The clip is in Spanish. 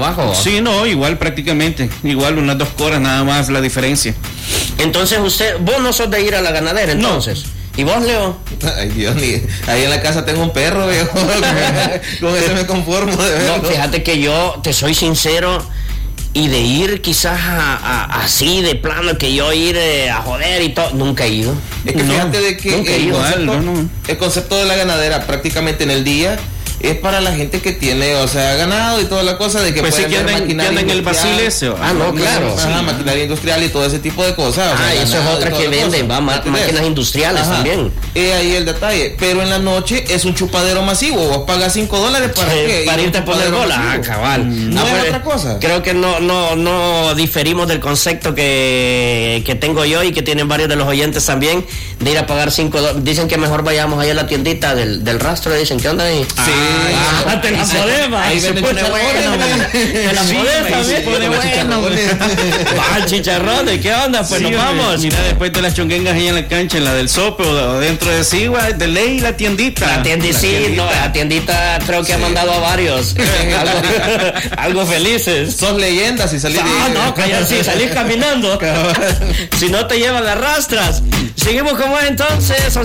trabajo. Sí, no, igual prácticamente, igual unas 2 horas nada más la diferencia. Entonces vos no sos de ir a la ganadera, entonces. No. ¿Y vos, Leo? Ay, Dios, ahí en la casa tengo un perro, viejo. Con eso me conformo de verlo. No, fíjate que yo, te soy sincero, y de ir quizás así de plano, que yo ir a joder y todo, nunca he ido. Es que fíjate de que el concepto de la ganadera prácticamente en el día es para la gente que tiene, o sea, ganado y toda la cosa de que pues pueden ver maquinaria en el Basile. No, claro. Maquinaria industrial y todo ese tipo de cosas. O sea, eso es otra que venden, máquinas industriales también. Ahí el detalle. Pero en la noche es un chupadero masivo. Vos pagas $5 para qué? Para irte a poner bola. Cabal. No es otra cosa. Creo que no diferimos del concepto que tengo yo y que tienen varios de los oyentes también, de ir a pagar $5. Dicen que mejor vayamos ahí a la tiendita del rastro. Dicen, ¿qué onda ahí? Sí. Te la podemos. Ahí se pone bueno. Te la podemos también. Se pone bueno. Chicharrones, ¿qué onda? Pues nos vamos. Mira, después de las chonguengas ahí en la cancha, en la del sope o dentro de Sigua, de ley la tiendita. La tiendita creo que ha mandado a varios. algo felices. Sos leyendas si salís. Si salís caminando. Si no te llevan, arrastras. Seguimos como es entonces.